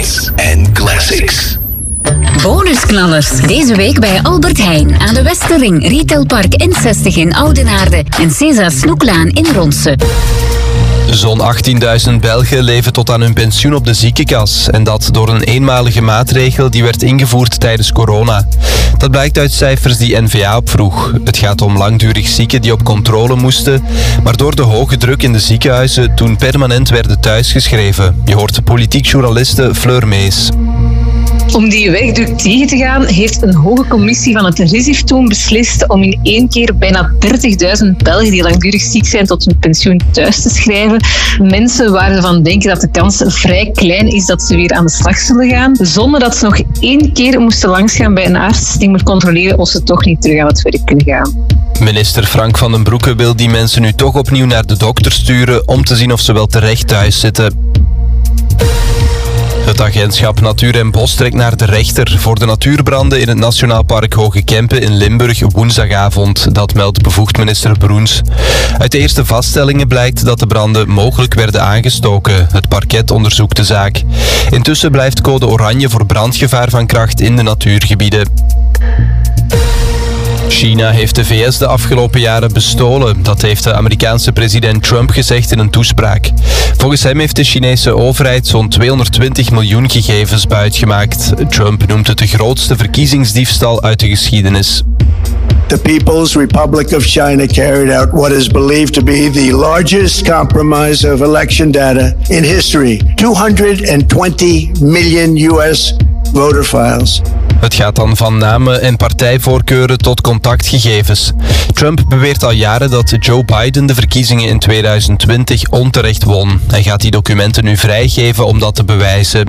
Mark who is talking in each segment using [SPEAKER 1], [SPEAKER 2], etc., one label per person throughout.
[SPEAKER 1] Hits en classics.
[SPEAKER 2] Bonusknallers. Deze week bij Albert Heijn aan de Westerring, Retailpark N60 in Oudenaarde en César Snoeklaan in Ronse.
[SPEAKER 3] Zo'n 18.000 Belgen leven tot aan hun pensioen op de ziekenkas. En dat door een eenmalige maatregel die werd ingevoerd tijdens corona. Dat blijkt uit cijfers die N-VA opvroeg. Het gaat om langdurig zieken die op controle moesten, maar door de hoge druk in de ziekenhuizen toen permanent werden thuisgeschreven. Je hoort politiek journaliste Fleur Mees.
[SPEAKER 4] Om die weg tegen te gaan, heeft een hoge commissie van het RISIF toen beslist om in één keer bijna 30.000 Belgen die langdurig ziek zijn tot hun pensioen thuis te schrijven. Mensen waarvan denken dat de kans vrij klein is dat ze weer aan de slag zullen gaan, zonder dat ze nog 1 keer moesten langsgaan bij een arts die moet controleren of ze toch niet terug aan het werk kunnen gaan.
[SPEAKER 3] Minister Frank van den Broeke wil die mensen nu toch opnieuw naar de dokter sturen om te zien of ze wel terecht thuis zitten. Het agentschap Natuur en Bos trekt naar de rechter voor de natuurbranden in het Nationaal Park Hoge Kempen in Limburg woensdagavond. Dat meldt bevoegd minister Broens. Uit de eerste vaststellingen blijkt dat de branden mogelijk werden aangestoken. Het parket onderzoekt de zaak. Intussen blijft code oranje voor brandgevaar van kracht in de natuurgebieden. China heeft de VS de afgelopen jaren bestolen. Dat heeft de Amerikaanse president Trump gezegd in een toespraak. Volgens hem heeft de Chinese overheid zo'n 220 miljoen gegevens buitgemaakt. Trump noemt het de grootste verkiezingsdiefstal uit de geschiedenis.
[SPEAKER 5] The People's Republic of China carried out what is believed to be the largest compromise of election data in history. 220 million US voter files.
[SPEAKER 3] Het gaat dan van namen en partijvoorkeuren tot contactgegevens. Trump beweert al jaren dat Joe Biden de verkiezingen in 2020 onterecht won. Hij gaat die documenten nu vrijgeven om dat te bewijzen.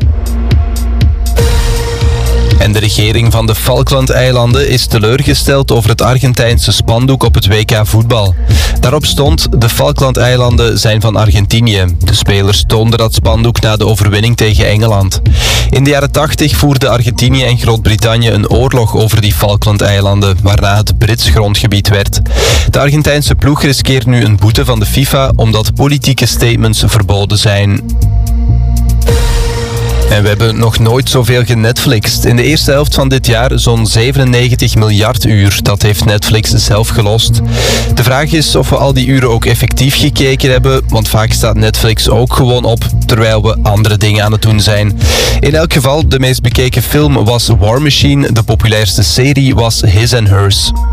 [SPEAKER 3] En de regering van de Falklandeilanden is teleurgesteld over het Argentijnse spandoek op het WK voetbal. Daarop stond: de Falklandeilanden zijn van Argentinië. De spelers toonden dat spandoek na de overwinning tegen Engeland. In de jaren 80 voerden Argentinië en Groot-Brittannië een oorlog over die Falklandeilanden, waarna het Brits grondgebied werd. De Argentijnse ploeg riskeert nu een boete van de FIFA omdat politieke statements verboden zijn. En we hebben nog nooit zoveel genetflixt. In de eerste helft van dit jaar zo'n 97 miljard uur. Dat heeft Netflix zelf gelost. De vraag is of we al die uren ook effectief gekeken hebben, want vaak staat Netflix ook gewoon op, terwijl we andere dingen aan het doen zijn. In elk geval, de meest bekeken film was War Machine, de populairste serie was His and Hers.